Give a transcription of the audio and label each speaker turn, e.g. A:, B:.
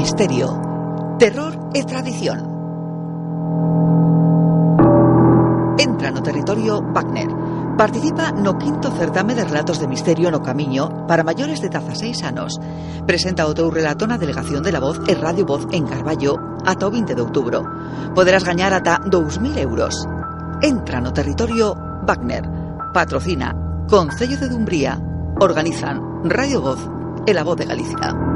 A: misterio, terror e tradición. Entra no territorio Wagner. Participa no quinto certame de relatos de misterio no Camiño para maiores de 16 anos. Presenta o teu relato na Delegación de la Voz e Radio Voz en Carballo ata o 20 de outubro. Poderás gañar ata 2.000 euros. Entra no territorio Wagner. Patrocina Concello de Dumbría. Organizan Radio Voz e la Voz de Galicia.